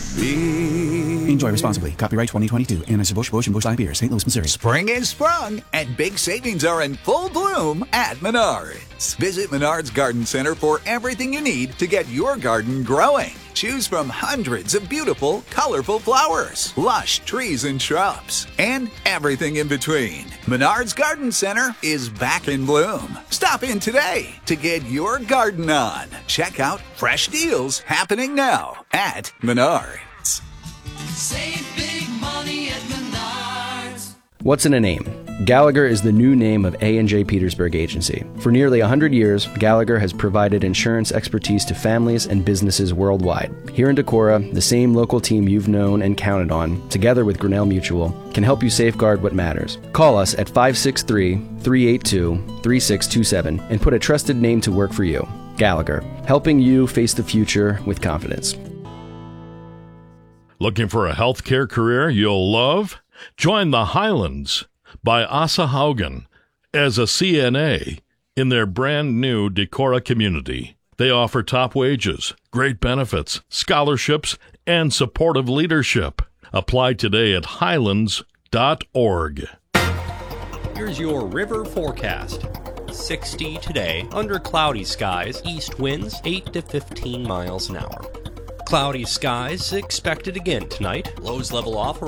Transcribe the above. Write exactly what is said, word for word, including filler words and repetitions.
Big. Enjoy responsibly. Copyright twenty twenty-two. Anheuser-Busch, Busch, and Busch Light Beer, Saint Louis, Missouri. Spring is sprung, and big savings are in full bloom at Menards. Visit Menards Garden Center for everything you need to get your garden growing. Choose from hundreds of beautiful, colorful flowers, lush trees and shrubs, and everything in between. Menards Garden Center is back in bloom. Stop in today to get your garden on. Check out fresh deals happening now at Menards. Save big money at Menards. What's in a name? Gallagher is the new name of A and J Petersburg Agency. For nearly one hundred years, Gallagher has provided insurance expertise to families and businesses worldwide. Here in Decorah, the same local team you've known and counted on, together with Grinnell Mutual, can help you safeguard what matters. Call us at five six three, three eight two, three six two seven and put a trusted name to work for you. Gallagher, helping you face the future with confidence. Looking for a healthcare career you'll love? Join the Highlands by Asa Haugen as a C N A in their brand new Decorah community. They offer top wages, great benefits, scholarships, and supportive leadership. Apply today at highlands dot org. Here's your river forecast. sixty today, under cloudy skies, east winds eight to fifteen miles an hour. Cloudy skies expected again tonight. Lows level off